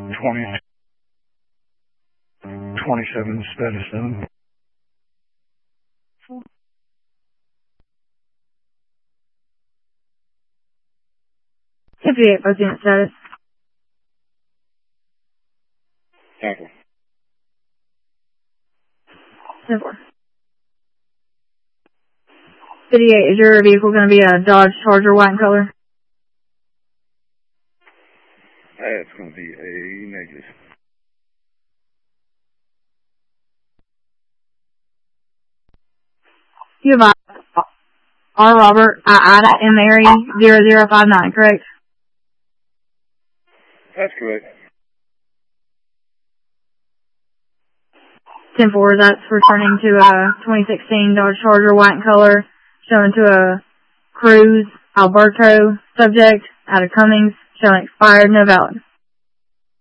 27 status 7. 58, both unit status. 10-4. 10-4. 58, is your vehicle going to be a Dodge Charger white in color? That's going to be a negative. You have R. Robert, Ida, and Mary, 0059, correct? That's correct. 10-4, that's returning to a 2016 Dodge Charger white in color, showing to a Cruz Alberto subject out of Cummings, showing expired, no valid.